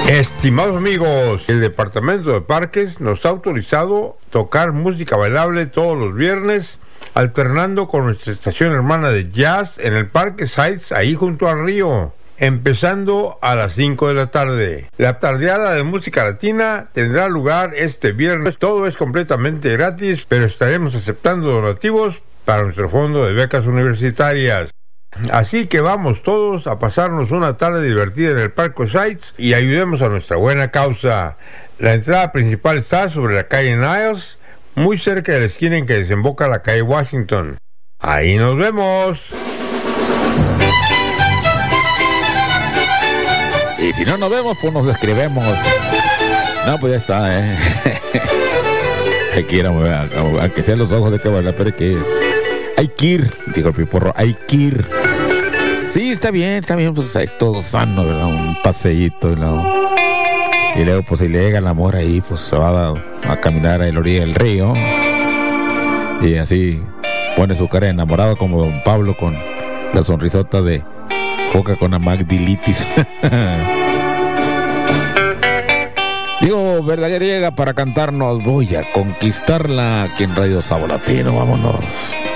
Estimados amigos, el Departamento de Parques nos ha autorizado tocar música bailable todos los viernes, alternando con nuestra estación hermana de jazz en el Parque Sites, ahí junto al río, empezando a las 5 de la tarde. La tardeada de música latina tendrá lugar este viernes. Todo es completamente gratis, pero estaremos aceptando donativos para nuestro fondo de becas universitarias. Así que vamos todos a pasarnos una tarde divertida en el Parque Sites y ayudemos a nuestra buena causa. La entrada principal está sobre la calle Niles, muy cerca de la esquina en que desemboca la calle Washington. Ahí nos vemos. Y si no nos vemos, pues nos escribemos. No, pues ya está, Hay que ir aunque sean los ojos de cabala, pero hay que ir, dijo el piporro, hay que ir. Sí, está bien, pues es todo sano, ¿verdad? Un paseíto y luego pues si le llega el amor ahí, pues se va a caminar a la orilla del río y así pone su cara de enamorado como don Pablo con la sonrisota de foca con amagdilitis. Digo, verdadera llega para cantarnos Voy a conquistarla aquí en Radio Sabor Latino, vámonos.